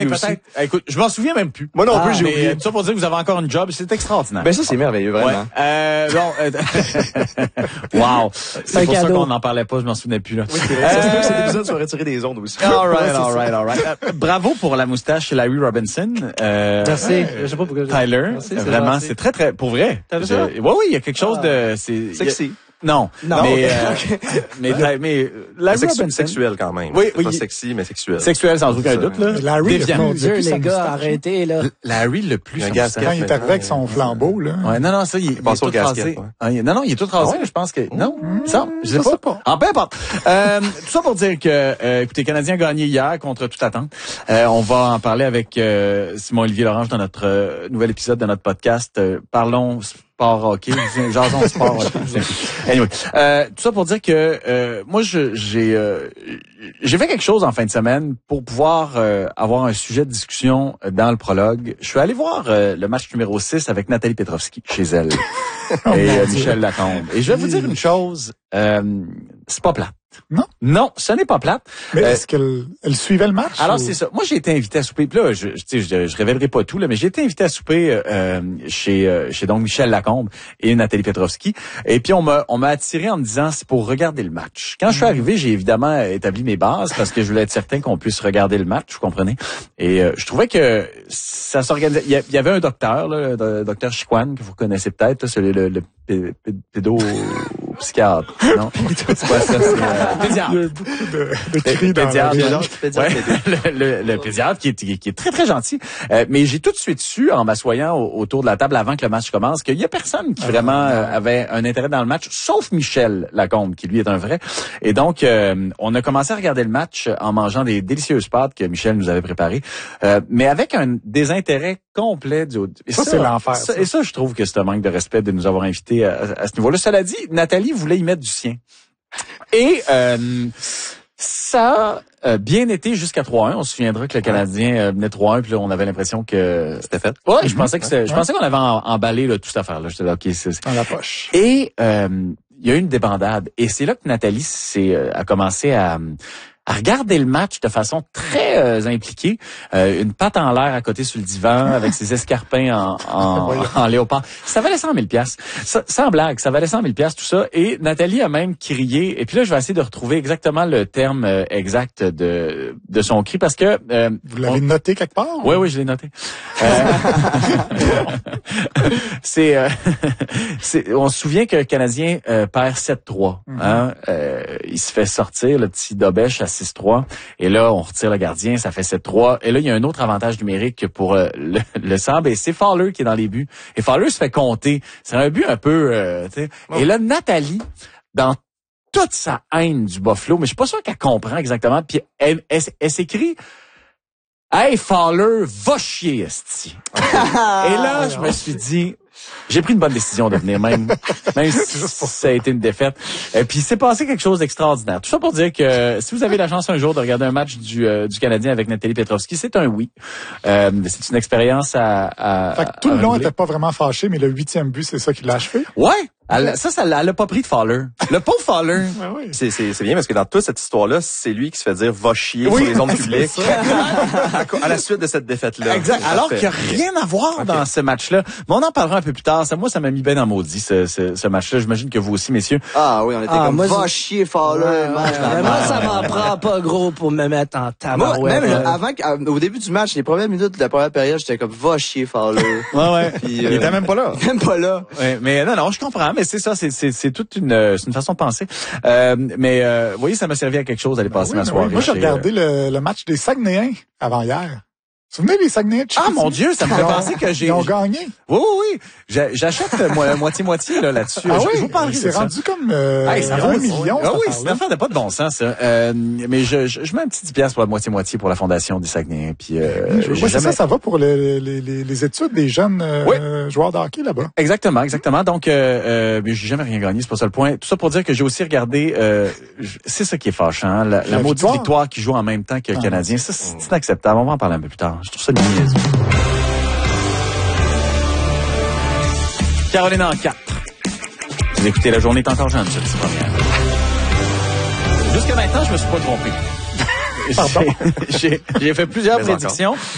Peut-être. Écoute, je m'en souviens même plus. Moi non plus, j'ai oublié. Tout ça pour dire que vous avez encore une job, c'est extraordinaire. Ben ça, c'est merveilleux, vraiment. Ouais. Wow. C'est pour ça qu'on n'en parlait pas, je m'en souvenais plus, là. Oui, c'est vrai. Ça se peut que cet épisode soit retiré des ondes aussi. All right. Bravo pour la moustache chez Larry Robinson. Merci. Je sais pas pourquoi. Tyler. Merci, vraiment, c'est très, très, pour vrai. Oui, il y a quelque chose de, sexy. Non. Mais Larry Robinson. Sexuel quand même. Oui, pas sexy, mais sexuel. Sexuel, sans aucun doute, là. Larry, mon Dieu, les gars, arrêtez, là. Larry, le plus. Quand il est arrivé avec son flambeau, là. Ouais, non, ça, il est tout rasé. Non, il est tout rasé, je pense que, non. Ça, je sais pas. Ah, peu importe. Tout ça pour dire que, écoutez, Canadien a gagné hier contre toute attente. On va en parler avec, Simon-Olivier Lorange dans notre nouvel épisode de notre podcast. Parlons sport hockey, jason sport hockey. Anyway, tout ça pour dire que moi j'ai fait quelque chose en fin de semaine pour pouvoir avoir un sujet de discussion dans le prologue. Je suis allé voir le match numéro 6 avec Nathalie Petrovski chez elle et Michel Lacombe. Et je vais vous dire une chose, c'est pas plate. Non, ce n'est pas plate. Mais est-ce qu'elle suivait le match? Alors, c'est ça. Moi, j'ai été invité à souper. Puis là, je révélerai pas tout, là, mais j'ai été invité à souper chez donc Michel Lacombe et Nathalie Petrovski. Et puis, on m'a attiré en me disant, c'est pour regarder le match. Quand je suis arrivé, j'ai évidemment établi mes bases parce que je voulais être certain qu'on puisse regarder le match, vous comprenez? Et je trouvais que ça s'organisait. Il y avait un docteur, là, le docteur Chiquan, que vous connaissez peut-être, celui le pédopsychiatre. Non? C'est quoi ça? Pédiatre. Il y a beaucoup de cris dans le pédiatre qui est très, très gentil. Mais j'ai tout de suite su, en m'assoyant autour de la table avant que le match commence, qu'il y a personne qui vraiment avait un intérêt dans le match, sauf Michel Lacombe, qui lui est un vrai. Et donc, on a commencé à regarder le match en mangeant des délicieuses pâtes que Michel nous avait préparées, mais avec un désintérêt complet du haut. Ça, c'est l'enfer. Et ça, je trouve que c'est un manque de respect de nous avoir invités à ce niveau-là. Cela dit, Nathalie voulait y mettre du sien. Et ça a bien été jusqu'à 3-1. On se souviendra que le Canadien menait 3-1, puis là, on avait l'impression que c'était fait. Ouais, je pensais qu'on avait emballé là, toute cette affaire-là. J'étais là, OK, c'est dans la poche. Et il y a eu une débandade. Et c'est là que Nathalie a commencé à regarder le match de façon très impliquée, une patte en l'air à côté sur le divan avec ses escarpins en léopard. Ça valait 100 000 $. Sans blague, ça valait 100 000 $ tout ça. Et Nathalie a même crié. Et puis là, je vais essayer de retrouver exactement le terme exact de son cri parce que vous l'avez noté quelque part? Oui, je l'ai noté. On se souvient que le Canadien perd 7-3. Hein? Il se fait sortir le petit Dobèche à 6-3. Et là, on retire le gardien, ça fait 7-3. Et là, il y a un autre avantage numérique pour le Sable. Et c'est Fowler qui est dans les buts. Et Fowler se fait compter. C'est un but un peu... Et là, Nathalie, dans toute sa haine du Buffalo, mais je suis pas sûr qu'elle comprend exactement. Puis elle s'écrit... Hey, Fowler, va chier, esti. Et là, je me suis dit... J'ai pris une bonne décision de venir, même si ça a été une défaite. Et puis, il s'est passé quelque chose d'extraordinaire. Tout ça pour dire que si vous avez la chance un jour de regarder un match du Canadien avec Nathalie Petrovski, c'est un oui. C'est une expérience à fait que tout le long, elle n'était pas vraiment fâchée, mais le 8e but, c'est ça qui l'a achevé? Ouais! Elle a pas pris de Fowler. Le pauvre Fowler. Oui. C'est bien parce que dans toute cette histoire-là, c'est lui qui se fait dire va chier sur les ondes publiques à la suite de cette défaite-là. Exact. Alors qu'il n'y a rien à voir dans ce match-là. Mais on en parlera un peu plus tard. Moi, ça m'a mis bien dans maudit, ce match-là. J'imagine que vous aussi, messieurs. Ah oui, on était comme va chier Fowler. Moi, ça m'en prend pas gros pour me mettre en tabarouette. Même au début du match, les premières minutes de la première période, j'étais comme va chier Fowler. Ouais. Puis, il était même pas là. Ouais, mais non, je comprends. Mais c'est ça, c'est toute une façon de penser. Vous voyez, ça m'a servi à quelque chose d'aller passer ma soirée. Moi, j'ai regardé le match des Saguenayens avant hier. Vous vous souvenez des Saguenayens de Chicoutimi? Ah, mon Dieu, ça me fait penser que ils ont gagné. Oui. J'achète moitié-moitié là-dessus. Ah je oui? vous parlerai c'est de ça. rendu comme 1 million. Ah oui, c'est une affaire de pas de bon sens, ça. Mais je mets un petit 10$ pour la moitié-moitié pour la Fondation des Saguenayens. Puis, ça va pour les études des jeunes joueurs de hockey là-bas. Exactement. Donc, mais j'ai jamais rien gagné, c'est pas ça le point. Tout ça pour dire que j'ai aussi regardé, c'est ça qui est fâchant, la maudite victoire qui joue en même temps que le Canadien. Ça, c'est inacceptable. On va en parler un peu plus tard. Je trouve ça niaiseux. Caroline en 4. Vous écoutez, la journée est encore jeune, cette première. Jusqu'à maintenant, je me suis pas trompé. Pardon. J'ai fait plusieurs prédictions.